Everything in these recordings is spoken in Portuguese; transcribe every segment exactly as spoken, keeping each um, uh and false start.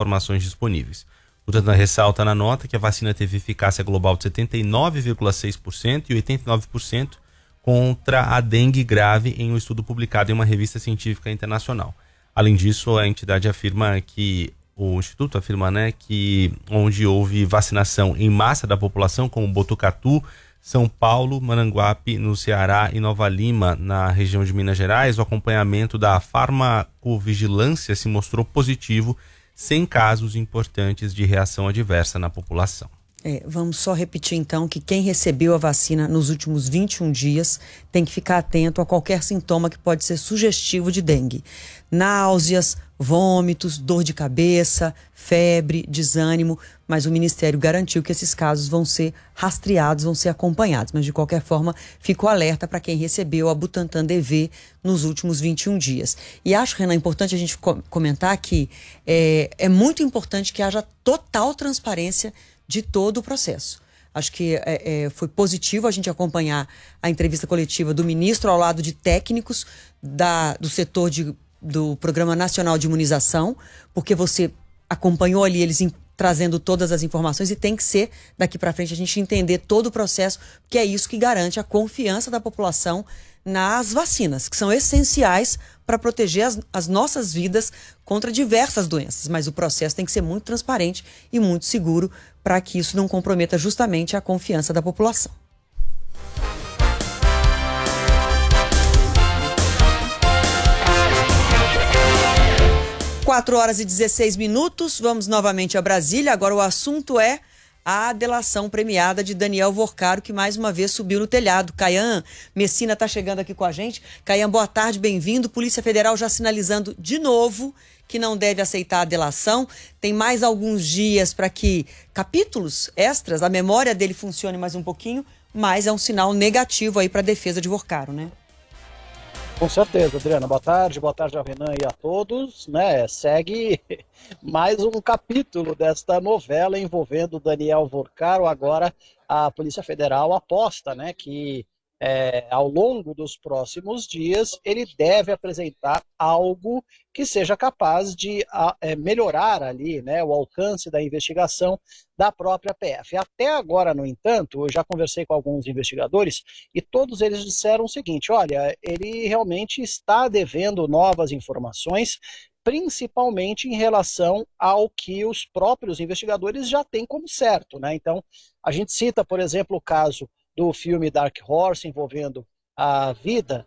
informações disponíveis. O Butantan ressalta na nota que a vacina teve eficácia global de setenta e nove vírgula seis por cento e oitenta e nove por cento contra a dengue grave em um estudo publicado em uma revista científica internacional. Além disso, a entidade afirma que, o Instituto afirma, né, que onde houve vacinação em massa da população, como Botucatu, São Paulo, Maranguape, no Ceará e Nova Lima, na região de Minas Gerais, o acompanhamento da farmacovigilância se mostrou positivo, sem casos importantes de reação adversa na população. É, vamos só repetir então que quem recebeu a vacina nos últimos vinte e um dias tem que ficar atento a qualquer sintoma que pode ser sugestivo de dengue. Náuseas, vômitos, dor de cabeça, febre, desânimo, mas o Ministério garantiu que esses casos vão ser rastreados, vão ser acompanhados. Mas de qualquer forma, fico alerta para quem recebeu a Butantan D V nos últimos vinte e um dias. E acho, Renan, importante a gente comentar que é, é muito importante que haja total transparência de todo o processo. Acho que é, é, foi positivo a gente acompanhar a entrevista coletiva do ministro ao lado de técnicos da, do setor de, do Programa Nacional de Imunização, porque você acompanhou ali eles em, trazendo todas as informações, e tem que ser, daqui para frente, a gente entender todo o processo, que é isso que garante a confiança da população nas vacinas, que são essenciais para proteger as, as nossas vidas contra diversas doenças. Mas o processo tem que ser muito transparente e muito seguro para que isso não comprometa justamente a confiança da população. quatro horas e dezesseis minutos, vamos novamente a Brasília. Agora o assunto é a delação premiada de Daniel Vorcaro, que mais uma vez subiu no telhado. Caian Messina está chegando aqui com a gente. Caian, boa tarde, bem-vindo. Polícia Federal já sinalizando de novo que não deve aceitar a delação. Tem mais alguns dias para que capítulos extras, a memória dele funcione mais um pouquinho, mas é um sinal negativo aí para a defesa de Vorcaro, né? Com certeza, Adriana. Boa tarde, boa tarde ao Renan e a todos. Né? Segue mais um capítulo desta novela envolvendo Daniel Vorcaro. Agora a Polícia Federal aposta, né, que é, ao longo dos próximos dias ele deve apresentar algo que seja capaz de a, é, melhorar ali, né, o alcance da investigação da própria P F. Até agora, no entanto, eu já conversei com alguns investigadores e todos eles disseram o seguinte: olha, ele realmente está devendo novas informações, principalmente em relação ao que os próprios investigadores já têm como certo, né? Então, a gente cita, por exemplo, o caso do filme Dark Horse, envolvendo a vida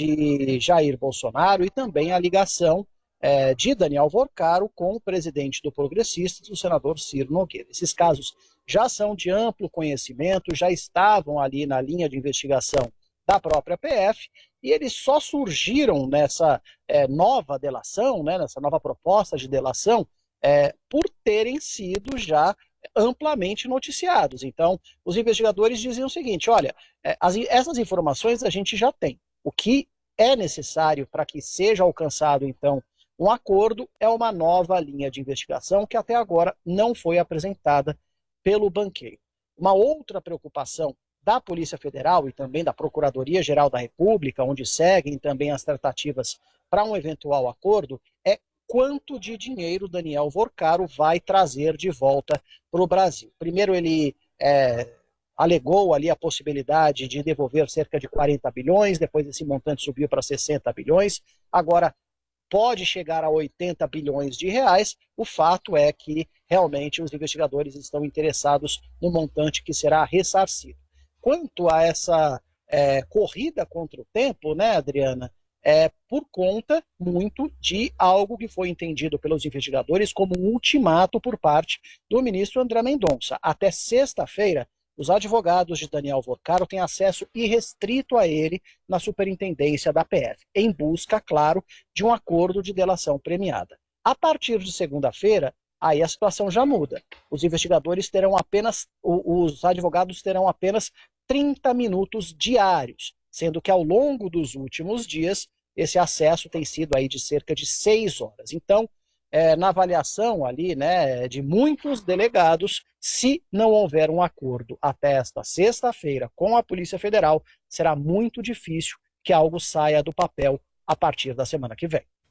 de Jair Bolsonaro e também a ligação é, de Daniel Vorcaro com o presidente do Progressistas, o senador Ciro Nogueira. Esses casos já são de amplo conhecimento, já estavam ali na linha de investigação da própria P F, e eles só surgiram nessa é, nova delação, né, nessa nova proposta de delação, é, por terem sido já amplamente noticiados. Então, os investigadores diziam o seguinte: olha, é, as, essas informações a gente já tem. O que é necessário para que seja alcançado, então, um acordo é uma nova linha de investigação que até agora não foi apresentada pelo banqueiro. Uma outra preocupação da Polícia Federal e também da Procuradoria-Geral da República, onde seguem também as tratativas para um eventual acordo, é quanto de dinheiro Daniel Vorcaro vai trazer de volta para o Brasil. Primeiro ele é, alegou ali a possibilidade de devolver cerca de quarenta bilhões, depois esse montante subiu para sessenta bilhões, agora pode chegar a oitenta bilhões de reais. O fato é que realmente os investigadores estão interessados no montante que será ressarcido. Quanto a essa é, corrida contra o tempo, né, Adriana, é por conta muito de algo que foi entendido pelos investigadores como um ultimato por parte do ministro André Mendonça. Até sexta-feira, os advogados de Daniel Vorcaro têm acesso irrestrito a ele na superintendência da P F, em busca, claro, de um acordo de delação premiada. A partir de segunda-feira, aí a situação já muda. Os investigadores terão apenas, os advogados terão apenas trinta minutos diários, sendo que ao longo dos últimos dias esse acesso tem sido aí de cerca de seis horas. Então, é, na avaliação ali, né, de muitos delegados, se não houver um acordo até esta sexta-feira com a Polícia Federal, será muito difícil que algo saia do papel a partir da semana que vem.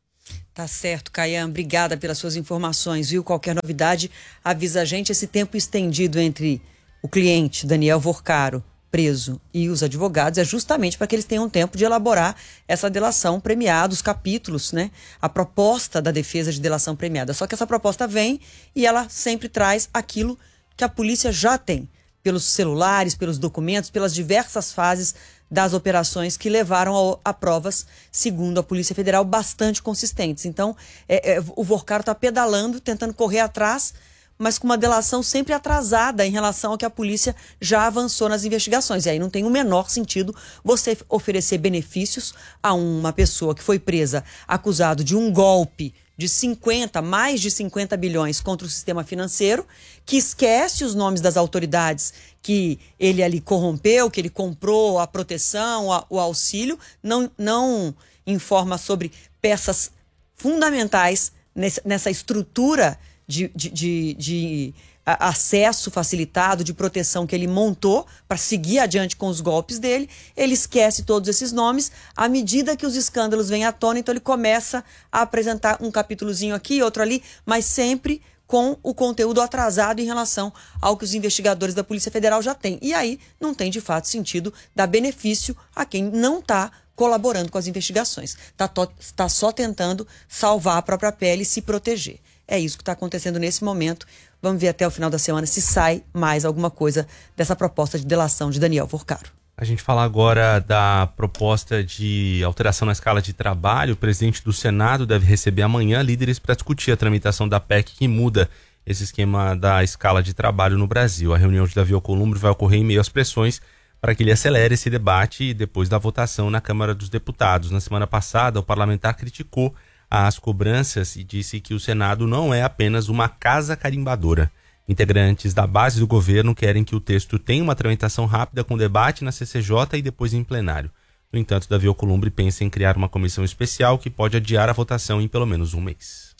Tá certo, Caian. Obrigada pelas suas informações, viu? Qualquer novidade, avisa a gente. Esse tempo estendido entre o cliente, Daniel Vorcaro, preso, e os advogados é justamente para que eles tenham tempo de elaborar essa delação premiada, os capítulos, né? A proposta da defesa de delação premiada. Só que essa proposta vem e ela sempre traz aquilo que a polícia já tem, pelos celulares, pelos documentos, pelas diversas fases das operações que levaram a, a provas, segundo a Polícia Federal, bastante consistentes. Então, é, é, o Vorcaro está pedalando, tentando correr atrás, mas com uma delação sempre atrasada em relação ao que a polícia já avançou nas investigações. E aí não tem o menor sentido você oferecer benefícios a uma pessoa que foi presa acusado de um golpe de cinquenta, mais de cinquenta bilhões contra o sistema financeiro, que esquece os nomes das autoridades que ele ali corrompeu, que ele comprou a proteção, a, o auxílio, não, não informa sobre peças fundamentais nessa, nessa estrutura de, de, de, de acesso facilitado, de proteção que ele montou para seguir adiante com os golpes dele. Ele esquece todos esses nomes. À medida que os escândalos vêm à tona, então ele começa a apresentar um capítulozinho aqui, outro ali, mas sempre com o conteúdo atrasado em relação ao que os investigadores da Polícia Federal já têm. E aí não tem, de fato, sentido dar benefício a quem não está colaborando com as investigações. Está tá só tentando salvar a própria pele e se proteger. É isso que está acontecendo nesse momento. Vamos ver até o final da semana se sai mais alguma coisa dessa proposta de delação de Daniel Vorcaro. A gente fala agora da proposta de alteração na escala de trabalho. O presidente do Senado deve receber amanhã líderes para discutir a tramitação da P E C que muda esse esquema da escala de trabalho no Brasil. A reunião de Davi Alcolumbre vai ocorrer em meio às pressões para que ele acelere esse debate depois da votação na Câmara dos Deputados. Na semana passada, o parlamentar criticou as cobranças e disse que o Senado não é apenas uma casa carimbadora. Integrantes da base do governo querem que o texto tenha uma tramitação rápida com debate na C C J e depois em plenário. No entanto, Davi Alcolumbre pensa em criar uma comissão especial que pode adiar a votação em pelo menos um mês.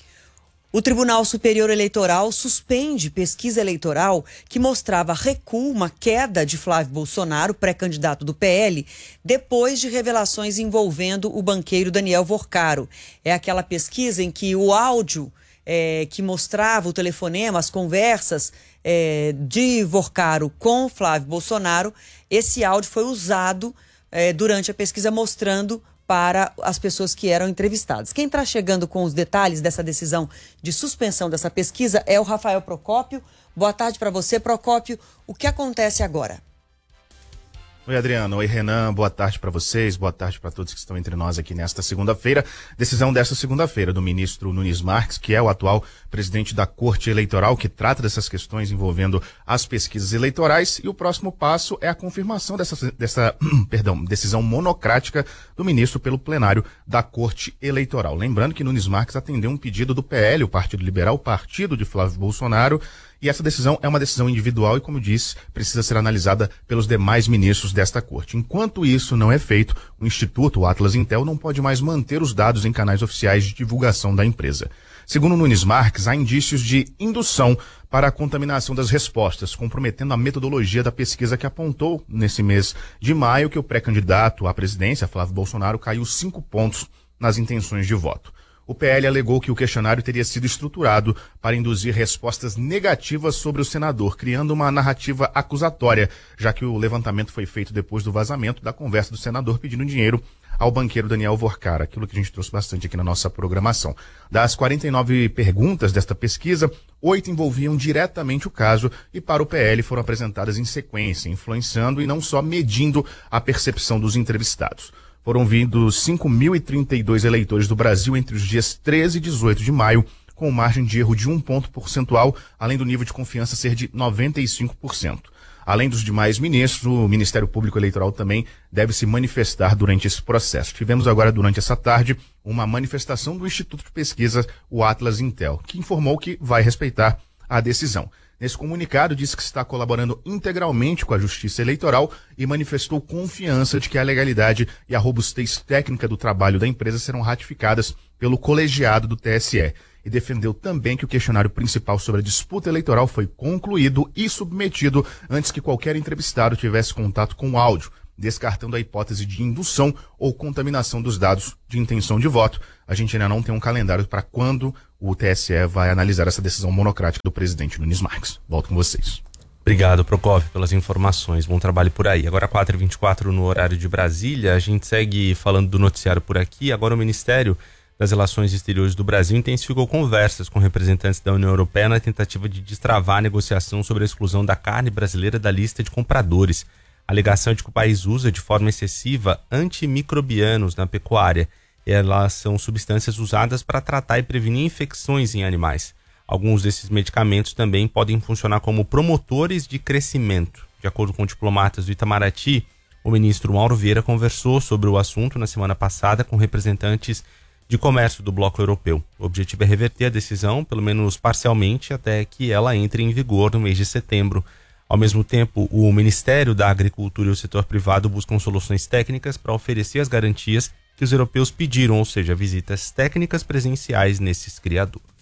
O Tribunal Superior Eleitoral suspende pesquisa eleitoral que mostrava recuo, uma queda de Flávio Bolsonaro, pré-candidato do P L, depois de revelações envolvendo o banqueiro Daniel Vorcaro. É aquela pesquisa em que o áudio é, que mostrava o telefonema, as conversas é, de Vorcaro com Flávio Bolsonaro, esse áudio foi usado é, durante a pesquisa mostrando para as pessoas que eram entrevistadas. Quem está chegando com os detalhes dessa decisão de suspensão dessa pesquisa é o Rafael Procópio. Boa tarde para você, Procópio. O que acontece agora? Oi, Adriano. Oi, Renan. Boa tarde para vocês. Boa tarde para todos que estão entre nós aqui nesta segunda-feira. Decisão desta segunda-feira do ministro Nunes Marques, que é o atual presidente da Corte Eleitoral, que trata dessas questões envolvendo as pesquisas eleitorais. E o próximo passo é a confirmação dessa, dessa perdão, decisão monocrática do ministro pelo plenário da Corte Eleitoral. Lembrando que Nunes Marques atendeu um pedido do P L, o Partido Liberal, o partido de Flávio Bolsonaro. E essa decisão é uma decisão individual e, como disse, precisa ser analisada pelos demais ministros desta corte. Enquanto isso não é feito, o Instituto, o Atlas Intel, não pode mais manter os dados em canais oficiais de divulgação da empresa. Segundo Nunes Marques, há indícios de indução para a contaminação das respostas, comprometendo a metodologia da pesquisa que apontou, nesse mês de maio, que o pré-candidato à presidência, Flávio Bolsonaro, caiu cinco pontos nas intenções de voto. O P L alegou que o questionário teria sido estruturado para induzir respostas negativas sobre o senador, criando uma narrativa acusatória, já que o levantamento foi feito depois do vazamento da conversa do senador pedindo dinheiro ao banqueiro Daniel Vorcaro, aquilo que a gente trouxe bastante aqui na nossa programação. Das quarenta e nove perguntas desta pesquisa, oito envolviam diretamente o caso e para o P L foram apresentadas em sequência, influenciando e não só medindo a percepção dos entrevistados. Foram vindos cinco mil e trinta e dois eleitores do Brasil entre os dias treze e dezoito de maio, com margem de erro de um ponto percentual, além do nível de confiança ser de noventa e cinco por cento. Além dos demais ministros, o Ministério Público Eleitoral também deve se manifestar durante esse processo. Tivemos agora, durante essa tarde, uma manifestação do Instituto de Pesquisa, o Atlas Intel, que informou que vai respeitar a decisão. Nesse comunicado, disse que está colaborando integralmente com a Justiça Eleitoral e manifestou confiança de que a legalidade e a robustez técnica do trabalho da empresa serão ratificadas pelo colegiado do T S E. E defendeu também que o questionário principal sobre a disputa eleitoral foi concluído e submetido antes que qualquer entrevistado tivesse contato com o áudio, descartando a hipótese de indução ou contaminação dos dados de intenção de voto. A gente ainda não tem um calendário para quando o T S E vai analisar essa decisão monocrática do presidente Nunes Marques. Volto com vocês. Obrigado, Prokofiev, pelas informações. Bom trabalho por aí. Agora quatro e vinte e quatro no horário de Brasília. A gente segue falando do noticiário por aqui. Agora o Ministério das Relações Exteriores do Brasil intensificou conversas com representantes da União Europeia na tentativa de destravar a negociação sobre a exclusão da carne brasileira da lista de compradores. A alegação é de que o país usa de forma excessiva antimicrobianos na pecuária. Elas são substâncias usadas para tratar e prevenir infecções em animais. Alguns desses medicamentos também podem funcionar como promotores de crescimento. De acordo com diplomatas do Itamaraty, o ministro Mauro Vieira conversou sobre o assunto na semana passada com representantes de comércio do bloco europeu. O objetivo é reverter a decisão, pelo menos parcialmente, até que ela entre em vigor no mês de setembro. Ao mesmo tempo, o Ministério da Agricultura e o setor privado buscam soluções técnicas para oferecer as garantias que os europeus pediram, ou seja, visitas técnicas presenciais nesses criadouros.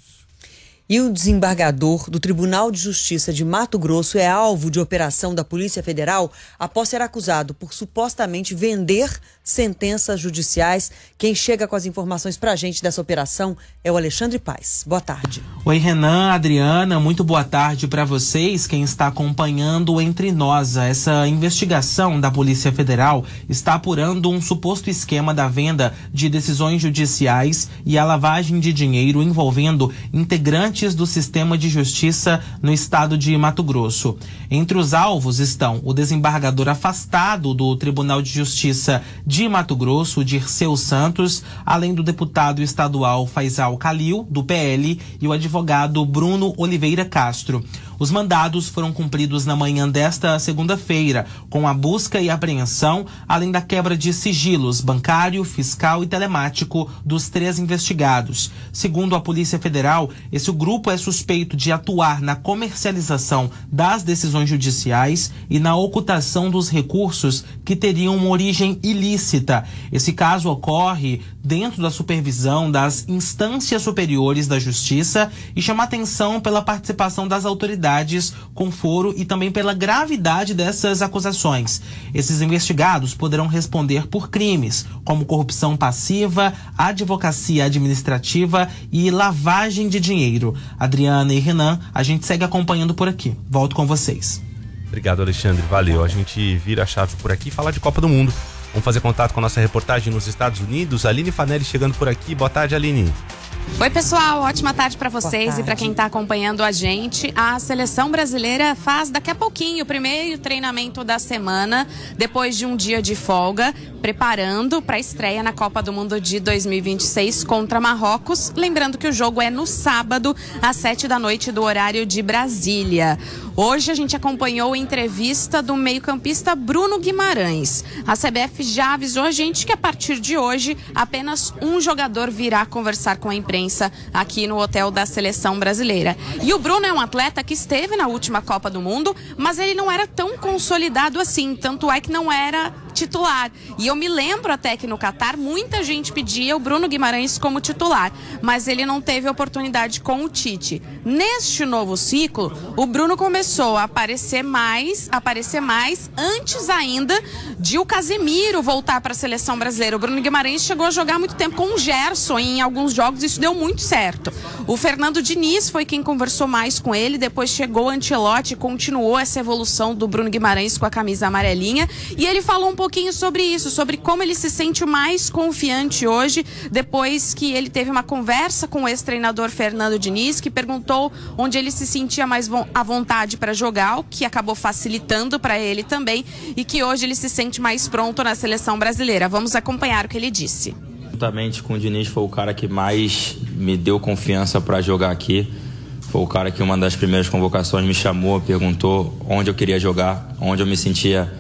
E o desembargador do Tribunal de Justiça de Mato Grosso é alvo de operação da Polícia Federal após ser acusado por supostamente vender sentenças judiciais. Quem chega com as informações pra gente dessa operação é o Alexandre Paes. Boa tarde. Oi, Renan, Adriana, muito boa tarde para vocês, quem está acompanhando Entre Nós. Essa investigação da Polícia Federal está apurando um suposto esquema da venda de decisões judiciais e a lavagem de dinheiro envolvendo integrantes do sistema de justiça no estado de Mato Grosso. Entre os alvos estão o desembargador afastado do Tribunal de Justiça de Mato Grosso, Dirceu Santos, além do deputado estadual Faisal Calil, do P L, e o advogado Bruno Oliveira Castro. Os mandados foram cumpridos na manhã desta segunda-feira, com a busca e apreensão, além da quebra de sigilos bancário, fiscal e telemático dos três investigados. Segundo a Polícia Federal, esse grupo é suspeito de atuar na comercialização das decisões judiciais e na ocultação dos recursos que teriam uma origem ilícita. Esse caso ocorre dentro da supervisão das instâncias superiores da Justiça e chama atenção pela participação das autoridades com foro e também pela gravidade dessas acusações. Esses investigados poderão responder por crimes como corrupção passiva, advocacia administrativa e lavagem de dinheiro. Adriana e Renan, a gente segue acompanhando por aqui. Volto com vocês. Obrigado, Alexandre. Valeu. A gente vira a chave por aqui e fala de Copa do Mundo. Vamos fazer contato com a nossa reportagem nos Estados Unidos. Aline Fanelli chegando por aqui. Boa tarde, Aline. Oi, pessoal, ótima tarde para vocês e para quem está acompanhando a gente. A seleção brasileira faz daqui a pouquinho o primeiro treinamento da semana, depois de um dia de folga, preparando para a estreia na Copa do Mundo de dois mil e vinte e seis contra Marrocos. Lembrando que o jogo é no sábado, às sete da noite do horário de Brasília. Hoje a gente acompanhou a entrevista do meio-campista Bruno Guimarães. A C B F já avisou a gente que a partir de hoje apenas um jogador virá conversar com a imprensa aqui no hotel da seleção brasileira. E o Bruno é um atleta que esteve na última Copa do Mundo, mas ele não era tão consolidado assim, tanto é que não era titular. E eu me lembro até que no Catar muita gente pedia o Bruno Guimarães como titular, mas ele não teve oportunidade com o Tite. Neste novo ciclo, o Bruno começou a aparecer mais, aparecer mais antes ainda de o Casemiro voltar para a seleção brasileira. O Bruno Guimarães chegou a jogar muito tempo com o Gerson em alguns jogos, isso deu muito certo. O Fernando Diniz foi quem conversou mais com ele, depois chegou o Ancelotti e continuou essa evolução do Bruno Guimarães com a camisa amarelinha, e ele falou um pouquinho sobre isso, sobre como ele se sente mais confiante hoje, depois que ele teve uma conversa com o ex-treinador Fernando Diniz, que perguntou onde ele se sentia mais à vontade para jogar, o que acabou facilitando para ele também, e que hoje ele se sente mais pronto na seleção brasileira. Vamos acompanhar o que ele disse. Juntamente com o Diniz, foi o cara que mais me deu confiança para jogar aqui. Foi o cara que uma das primeiras convocações me chamou, perguntou onde eu queria jogar, onde eu me sentia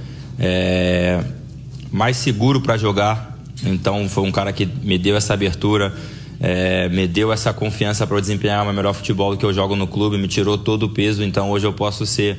é, mais seguro para jogar. Então foi um cara que me deu essa abertura, é, me deu essa confiança para desempenhar o meu melhor futebol que eu jogo no clube, me tirou todo o peso. Então hoje eu posso ser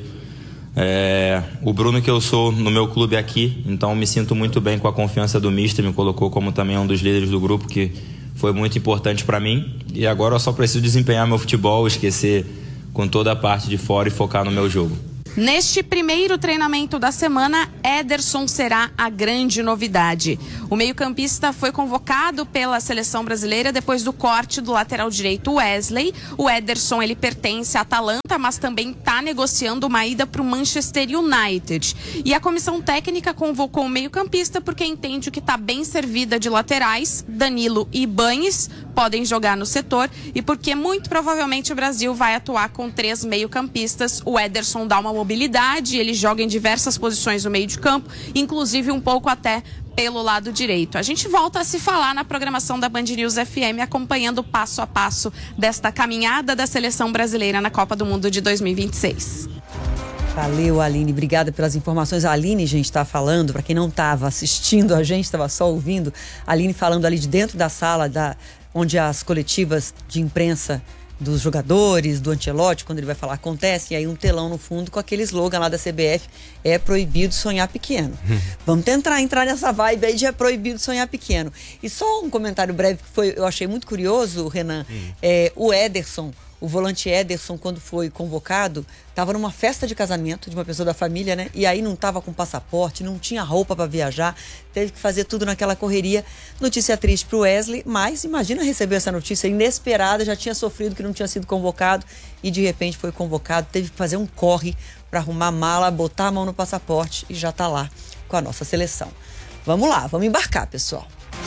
É, o Bruno que eu sou no meu clube aqui. Então me sinto muito bem com a confiança do mister, me colocou como também um dos líderes do grupo, que foi muito importante para mim. E agora eu só preciso desempenhar meu futebol, esquecer com toda a parte de fora e focar no meu jogo. Neste primeiro treinamento da semana, Ederson será a grande novidade. O meio-campista foi convocado pela seleção brasileira depois do corte do lateral direito Wesley. O Ederson, ele pertence à Atalanta, mas também está negociando uma ida para o Manchester United. E a comissão técnica convocou o meio-campista porque entende que está bem servida de laterais. Danilo e Ibañez podem jogar no setor e porque muito provavelmente o Brasil vai atuar com três meio-campistas. O Ederson dá uma mobilidade, ele joga em diversas posições no meio de campo, inclusive um pouco até pelo lado direito. A gente volta a se falar na programação da Band News F M, acompanhando passo a passo desta caminhada da seleção brasileira na Copa do Mundo de dois mil e vinte e seis. Valeu, Aline. Obrigada pelas informações. A Aline, gente, está falando, para quem não estava assistindo a gente, estava só ouvindo, a Aline falando ali de dentro da sala, da, onde as coletivas de imprensa dos jogadores, do Ancelotti, quando ele vai falar, acontece, e aí um telão no fundo com aquele slogan lá da C B F, é proibido sonhar pequeno. Vamos tentar entrar nessa vibe aí de é proibido sonhar pequeno. E só um comentário breve que foi, eu achei muito curioso, Renan, é, o Ederson, o volante Ederson, quando foi convocado, estava numa festa de casamento de uma pessoa da família, né? E aí não estava com passaporte, não tinha roupa para viajar, teve que fazer tudo naquela correria. Notícia triste para o Wesley, mas imagina receber essa notícia inesperada, já tinha sofrido que não tinha sido convocado e de repente foi convocado, teve que fazer um corre para arrumar a mala, botar a mão no passaporte e já está lá com a nossa seleção. Vamos lá, vamos embarcar, pessoal.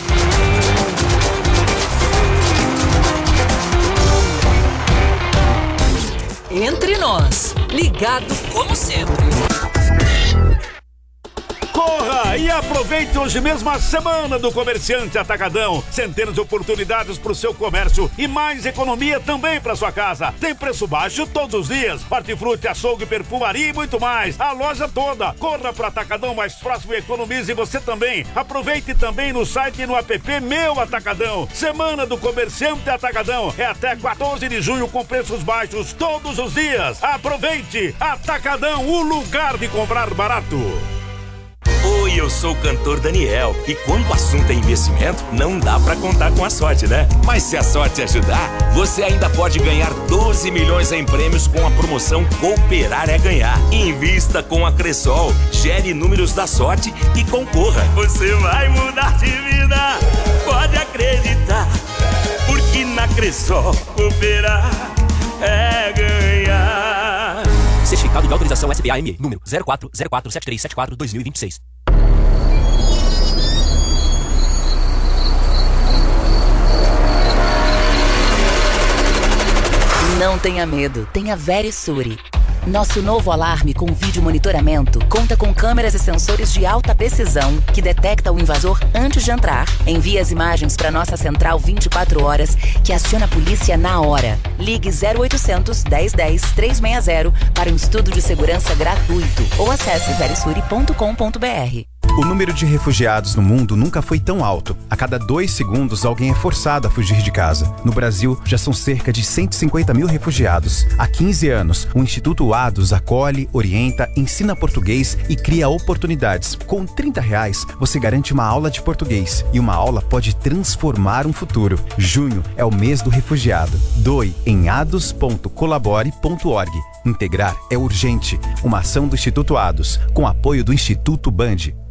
Entre nós, ligado como sempre. Corra e aproveite hoje mesmo a semana do Comerciante Atacadão. Centenas de oportunidades para o seu comércio e mais economia também para sua casa. Tem preço baixo todos os dias. Hortifruti, açougue, perfumaria e muito mais. A loja toda. Corra para o Atacadão mais próximo e economize você também. Aproveite também no site e no app Meu Atacadão. Semana do Comerciante Atacadão. É até quatorze de junho com preços baixos todos os dias. Aproveite. Atacadão, o lugar de comprar barato. Oi, eu sou o cantor Daniel e quando o assunto é investimento, não dá pra contar com a sorte, né? Mas se a sorte ajudar, você ainda pode ganhar doze milhões em prêmios com a promoção Cooperar é Ganhar. Invista com a Cressol, gere números da sorte e concorra. Você vai mudar de vida, pode acreditar, porque na Cressol cooperar é ganhar. Certificado de autorização S B A M E, número zero quatro zero quatro sete três sete quatro dois mil e vinte e seis. Não tenha medo, tenha Verisure. Nosso novo alarme com vídeo monitoramento conta com câmeras e sensores de alta precisão que detecta o invasor antes de entrar. Envia as imagens para nossa central vinte e quatro horas, que aciona a polícia na hora. Ligue zero oitocentos, dez dez, trezentos e sessenta para um estudo de segurança gratuito ou acesse verisure ponto com ponto br. O número de refugiados no mundo nunca foi tão alto. A cada dois segundos, alguém é forçado a fugir de casa. No Brasil, já são cerca de cento e cinquenta mil refugiados. Há quinze anos, o Instituto Ados acolhe, orienta, ensina português e cria oportunidades. Com trinta reais, você garante uma aula de português. E uma aula pode transformar um futuro. Junho é o mês do refugiado. Doe em ados ponto colabore ponto org. Integrar é urgente. Uma ação do Instituto Ados, com apoio do Instituto Band.